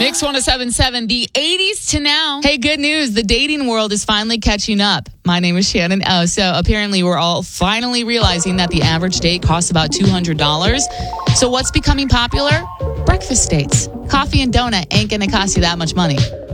Mix 107.7, the 80s to now. Hey, good news. The dating world is finally catching up. My name is Shannon. So apparently we're all finally realizing that the average date costs about $200. So what's becoming popular? Breakfast dates. Coffee and donut ain't going to cost you that much money.